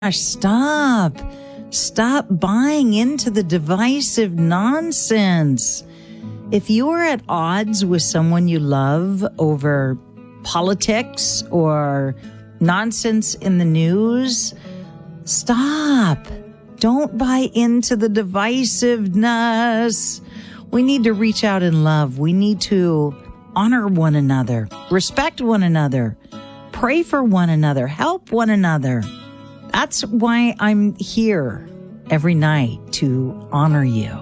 Gosh, stop. Stop buying into the divisive nonsense. If you're at odds with someone you love over politics or nonsense in the news, stop. Don't buy into the divisiveness. We need to reach out in love. We need to honor one another, respect one another, pray for one another, help one another. That's why I'm here every night, to honor you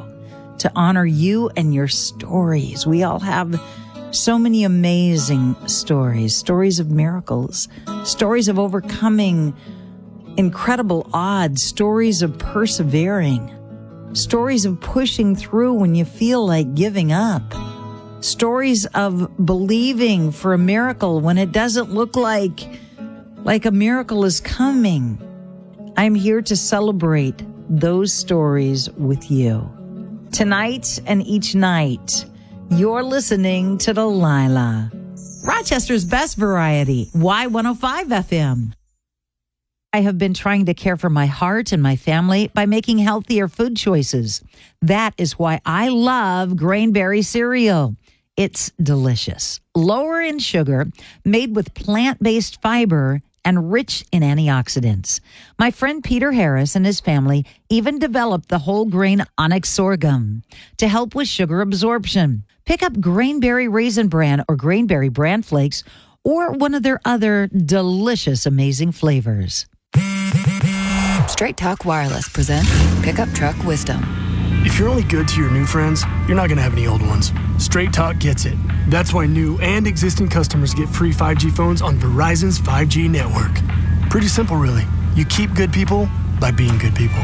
and your stories. We all have so many amazing stories of miracles, stories of overcoming incredible odds, stories of persevering, stories of pushing through when you feel like giving up, stories of believing for a miracle when it doesn't look like a miracle is coming. I'm here to celebrate those stories with you. Tonight and each night, you're listening to Delilah, Rochester's best variety, Y105 FM. I have been trying to care for my heart and my family by making healthier food choices. That is why I love Grainberry cereal. It's delicious, lower in sugar, made with plant-based fiber, and rich in antioxidants. My friend Peter Harris and his family even developed the whole grain onyx sorghum to help with sugar absorption. Pick up Grainberry Raisin Bran or Grainberry Bran Flakes or one of their other delicious, amazing flavors. Straight Talk Wireless presents Pickup Truck Wisdom. If you're only good to your new friends, you're not going to have any old ones. Straight Talk gets it. That's why new and existing customers get free 5G phones on Verizon's 5G network. Pretty simple, really. You keep good people by being good people.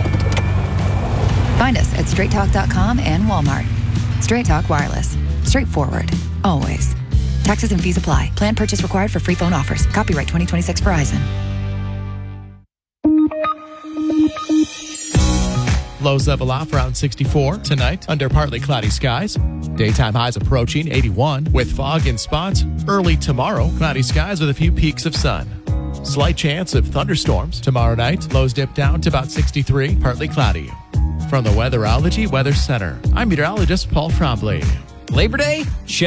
Find us at straighttalk.com and Walmart. Straight Talk Wireless. Straightforward. Always. Taxes and fees apply. Plan purchase required for free phone offers. Copyright 2026 Verizon. Lows level off around 64 tonight under partly cloudy skies. Daytime highs approaching 81 with fog in spots. Early tomorrow, cloudy skies with a few peaks of sun. Slight chance of thunderstorms tomorrow night. Lows dip down to about 63, partly cloudy. From the Weatherology Weather Center, I'm meteorologist Paul Trombley. Labor Day?